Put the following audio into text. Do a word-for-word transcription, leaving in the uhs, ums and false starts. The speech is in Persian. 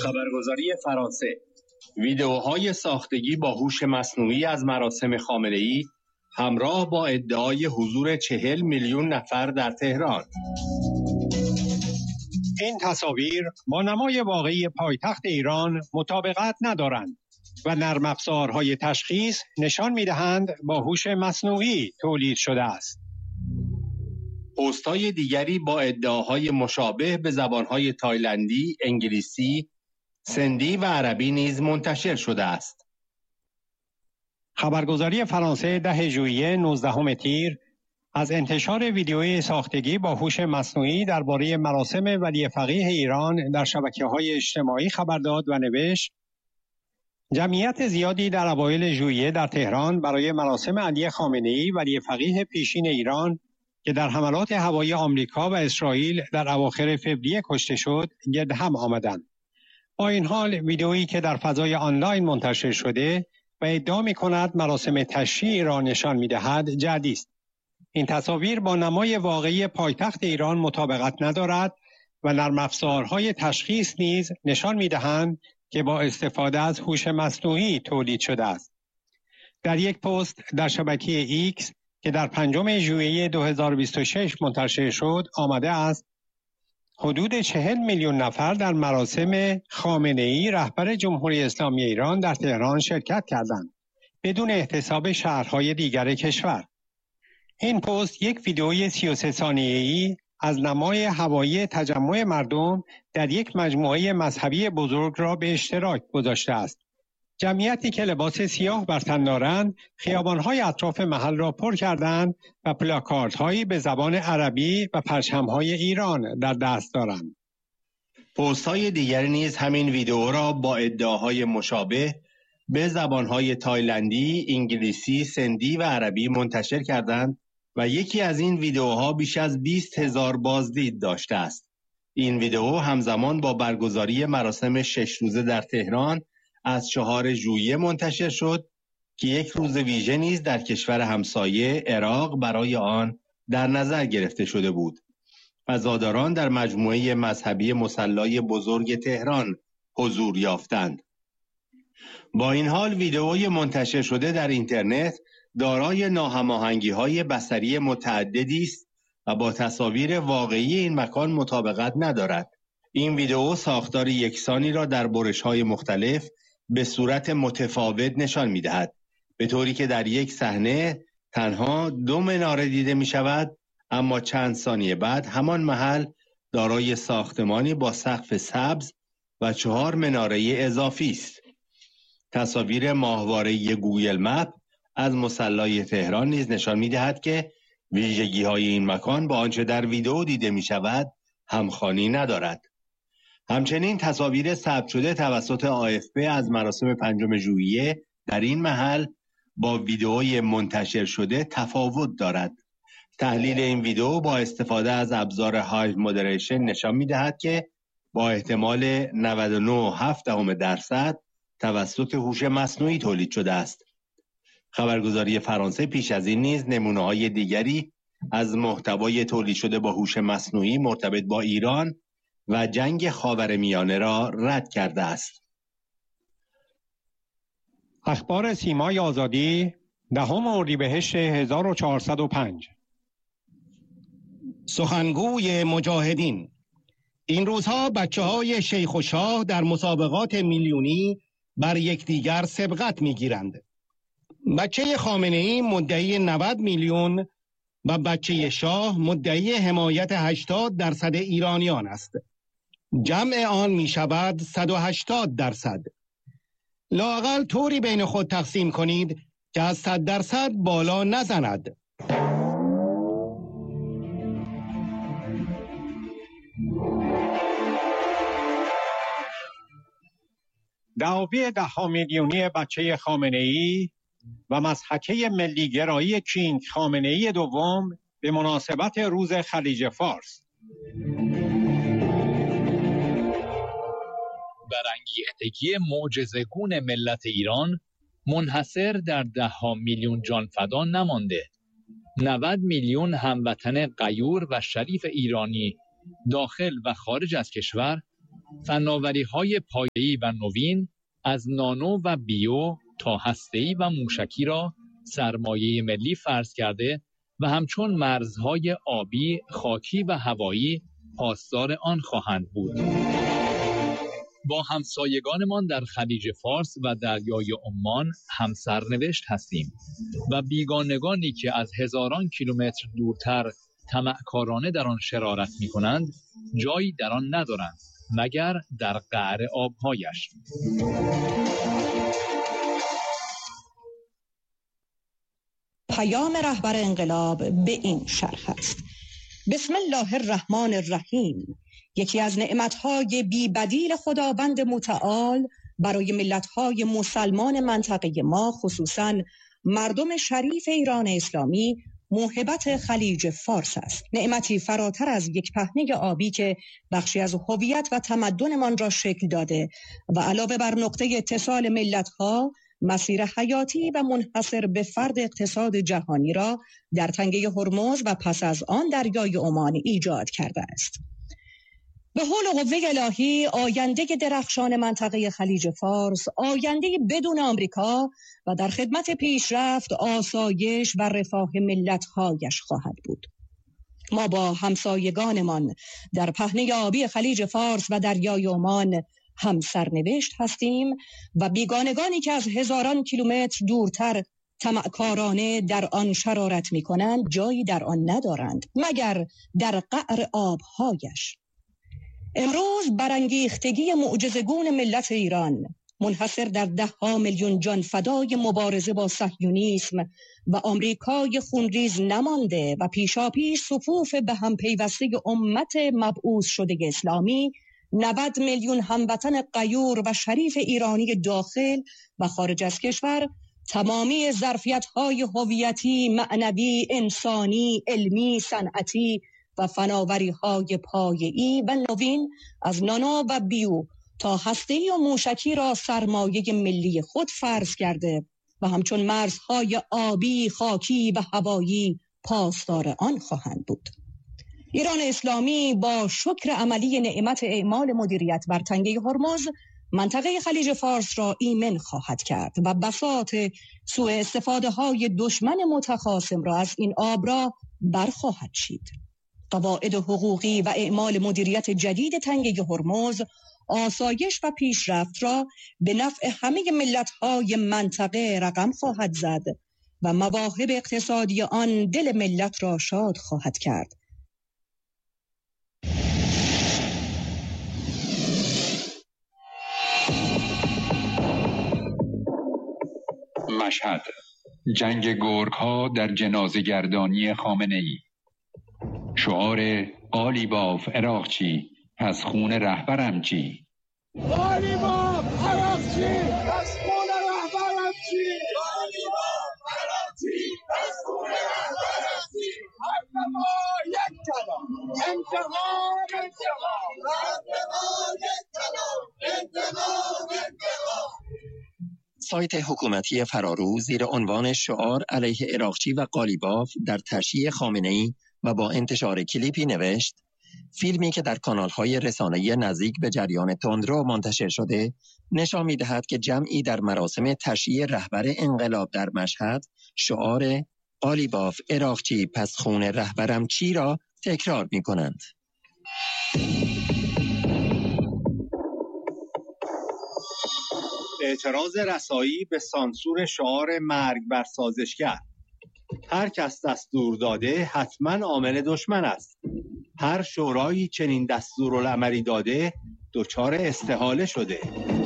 خبرگزاری فرانسه: ویدئوهای ساختگی با هوش مصنوعی از مراسم خامنه‌ای همراه با ادعای حضور چهل میلیون نفر در تهران. این تصاویر با نمای واقعی پایتخت ایران مطابقت ندارند و نرم افزارهای تشخیص نشان می‌دهند با هوش مصنوعی تولید شده است. پست‌های دیگری با ادعاهای مشابه به زبان‌های تایلندی، انگلیسی، سندی و عربی نیز منتشر شده است. خبرگزاری فرانسه ده ژوئیه نوزدهم تیر از انتشار ویدیوی ساختگی با هوش مصنوعی درباره مراسم ولی فقیه ایران در شبکه‌های اجتماعی خبر داد و نوشت: جمعیت زیادی در اوایل ژوئیه در تهران برای مراسم علی خامنه‌ای ولی فقیه پیشین ایران که در حملات هوایی آمریکا و اسرائیل در اواخر فوریه کشته شد گرد هم آمدند. با این حال ویدئویی که در فضای آنلاین منتشر شده و ادعا می‌کند مراسم تشییع را نشان می‌دهد جعلی است. این تصاویر با نمای واقعی پایتخت ایران مطابقت ندارد و نرم افزارهای تشخیص نیز نشان می‌دهند که با استفاده از هوش مصنوعی تولید شده است. در یک پست در شبکه ایکس که در پنجم ژوئیه دو هزار و بیست و شش منتشر شد آمده است: حدود چهل میلیون نفر در مراسم خامنه‌ای رهبر جمهوری اسلامی ایران در تهران شرکت کردند بدون احتساب شهرهای دیگر کشور. این پست یک ویدئوی سی و سه ثانیه‌ای از نمای هوایی تجمع مردم در یک مجموعه مذهبی بزرگ را به اشتراک گذاشته است. جمعیتی که لباس سیاه بر تن دارند خیابان‌های اطراف محل را پر کردند و پلاکاردهایی به زبان عربی و پرچم‌های ایران در دست دارند. پست‌های دیگری نیز همین ویدئو را با ادعاهای مشابه به زبان‌های تایلندی، انگلیسی، سندی و عربی منتشر کردند و یکی از این ویدئوها بیش از بیست هزار بازدید داشته است. این ویدئو همزمان با برگزاری مراسم شش روزه در تهران از چهار ژوئیه منتشر شد که یک روز ویژه نیز در کشور همسایه عراق برای آن در نظر گرفته شده بود. عزاداران در مجموعه مذهبی مصلی بزرگ تهران حضور یافتند. با این حال ویدئوی منتشر شده در اینترنت دارای ناهماهنگی‌های بصری متعددی است و با تصاویر واقعی این مکان مطابقت ندارد. این ویدئو ساختار یکسانی را در برش‌های مختلف به صورت متفاوت نشان می‌دهد، به طوری که در یک صحنه تنها دو مناره دیده می‌شود، اما چند ثانیه بعد همان محل دارای ساختمانی با سقف سبز و چهار مناره اضافی است. تصاویر ماهواره‌ای گوگل مپ از مصلی تهران نیز نشان می‌دهد که ویژگی‌های این مکان با آنچه در ویدئو دیده می‌شود همخوانی ندارد. همچنین تصاویر ثبت شده توسط آ اف پی از مراسم پنجم ژوئیه در این محل با ویدئوی منتشر شده تفاوت دارد. تحلیل این ویدئو با استفاده از ابزار هایو مودریشن نشان می‌دهد که با احتمال نود و نه و هفت دهم درصد توسط هوش مصنوعی تولید شده است. خبرگزاری فرانسه پیش از این نیز نمونه‌های دیگری از محتوای تولید شده با هوش مصنوعی مرتبط با ایران و جنگ خاورمیانه را رد کرده است. اخبار سیمای آزادی دهم اردیبهشت هزار و چهارصد و پنج. سخنگوی مجاهدین: این روزها بچه‌های شیخ و شاه در مسابقات میلیونی بر یکدیگر سبقت می‌گیرند. بچه خامنه‌ای مدعی نود میلیون و بچه شاه مدعی حمایت هشتاد درصد ایرانیان است. جمع آن می شود صد و هشتاد درصد. لااقل طوری بین خود تقسیم کنید که از صد درصد بالا نزند. دعاوی ده میلیونی بچه خامنه‌ای و مضحکه ملیگرایی کینگ خامنه‌ای دوم به مناسبت روز خلیج فارس. برانگیختگی معجزه‌گون ملت ایران منحصر در ده ها میلیون جان فدا نمانده. نود میلیون هموطن غیور و شریف ایرانی داخل و خارج از کشور فناوری‌های پایه‌ای و نوین از نانو و بیو تا هسته‌ای و موشکی را سرمایه ملی فرض کرده و همچون مرزهای آبی، خاکی و هوایی پاسدار آن خواهند بود. با همسایگانمان در خلیج فارس و دریای عمان هم سرنوشت هستیم و بیگانگانی که از هزاران کیلومتر دورتر طمعکارانه در آن شرارت می‌کنند جایی در آن ندارند مگر در قعر آبهایش. پیام رهبر انقلاب به این شرح است: بسم الله الرحمن الرحیم. یکی از نعمتهای بی بدیل خداوند متعال برای ملتهای مسلمان منطقه ما، خصوصاً مردم شریف ایران اسلامی، موهبت خلیج فارس است. نعمتی فراتر از یک پهنه آبی که بخشی از هویت و تمدنمان را شکل داده و علاوه بر نقطه اتصال ملتها، مسیر حیاتی و منحصر به فرد اقتصاد جهانی را در تنگه هرمز و پس از آن دریای عمان ایجاد کرده است. به حول و قوه الهی آینده درخشان منطقه خلیج فارس، آینده بدون آمریکا و در خدمت پیشرفت، آسایش و رفاه ملت‌هایش خواهد بود. ما با همسایگانمان در پهنه آبی خلیج فارس و دریای عمان هم سرنوشت هستیم و بیگانگانی که از هزاران کیلومتر دورتر طمعکارانه در آن شرارت می‌کنند جایی در آن ندارند مگر در قعر آبهایش. امروز برانگیختگی معجزه‌گون ملت ایران، منحصر در ده ها میلیون جان فدای مبارزه با صهیونیسم و آمریکای خونریز نمانده و پیشاپیش صفوف به هم پیوسته امت مبعوث شده اسلامی، نود میلیون هموطن غیور و شریف ایرانی داخل و خارج از کشور، تمامی ظرفیت‌های هویتی، معنوی، انسانی، علمی، صنعتی و فناوری‌های پایه‌ای و نوین از نانو و بیو تا هسته‌ای و موشکی را سرمایه ملی خود فرض کرده و همچون مرزهای آبی، خاکی و هوایی پاسدار آن خواهند بود. ایران اسلامی با شکر عملی نعمت اعمال مدیریت بر تنگه هرمز، منطقه خلیج فارس را ایمن خواهد کرد و بساط سوء استفاده های دشمن متخاصم را از این آب را برخواهد چید. قواعد حقوقی و اعمال مدیریت جدید تنگه هرمز آسایش و پیشرفت را به نفع همه ملت‌های منطقه رقم خواهد زد و مواهب اقتصادی آن دل ملت را شاد خواهد کرد. مشهد، جنگ گرگ‌ها در جنازه‌گردانی خامنه‌ای. شعار قالیباف عراقچی، پس خون رهبرم چی؟ قالیباف عراقچی، پس خون رهبرم چی؟ قالیباف عراقچی، پس خون رهبرم چی؟ حق ما یک کلام، انتقام انتقام، حق ما یک کلام، انتقام انتقام. سایت حکومتی فرارو زیر عنوان شعار علیه عراقچی و قالیباف در تشییع خامنه‌ای و با انتشار کلیپی نوشت: فیلمی که در کانال‌های رسانه‌ای نزدیک به جریان تندرو منتشر شده نشان می‌دهد که جمعی در مراسم تشییع رهبر انقلاب در مشهد شعار قالیباف عراقچی پس خون رهبرم چی را تکرار می‌کنند. اعتراض رسایی به سانسور شعار مرگ بر سازشگر. هر کس دستور داده حتما عامل دشمن است. هر شورایی چنین دستورالعملی داده دچار استحاله شده.